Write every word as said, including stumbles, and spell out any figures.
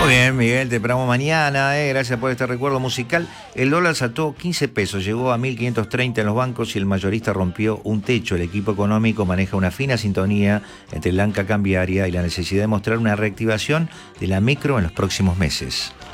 Muy bien, Miguel, te esperamos mañana, eh. Gracias por este recuerdo musical. El dólar saltó quince pesos, llegó a mil quinientos treinta en los bancos y el mayorista rompió un techo. El equipo económico maneja una fina sintonía entre la banca cambiaria y la necesidad de mostrar una reactivación de la micro en los próximos meses.